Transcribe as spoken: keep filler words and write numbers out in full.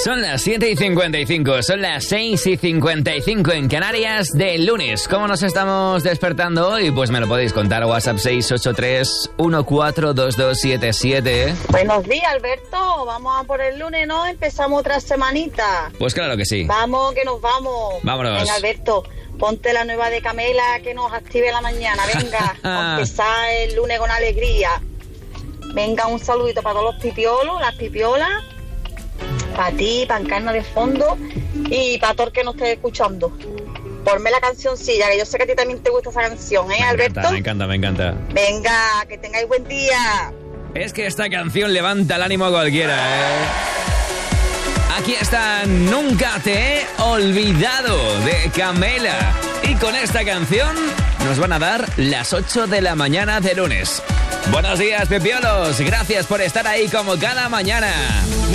Son las siete y cincuenta y cinco, son las seis y cincuenta y cinco en Canarias del lunes. ¿Cómo nos estamos despertando hoy? Pues me lo podéis contar. WhatsApp seis ocho tres, uno cuatro dos dos siete siete. Buenos días, Alberto. Vamos a por el lunes, ¿no? Empezamos otra semanita. Pues claro que sí. Vamos, que nos vamos. Vámonos. Venga, Alberto, ponte la nueva de Camela que nos active la mañana. Venga, a empezar el lunes con alegría. Venga, un saludito para todos los pipiolos, las pipiolas. Para ti, para Encarna de fondo y para todo el que nos esté escuchando. Ponme la cancioncilla, que yo sé que a ti también te gusta esa canción, ¿eh, me Alberto? Encanta, me encanta, me encanta. Venga, que tengáis buen día. Es que esta canción levanta el ánimo a cualquiera, ¿eh? Aquí está Nunca te he olvidado, de Camela. Y con esta canción nos van a dar las ocho de la mañana de lunes. Buenos días, pipiolos. Gracias por estar ahí como cada mañana.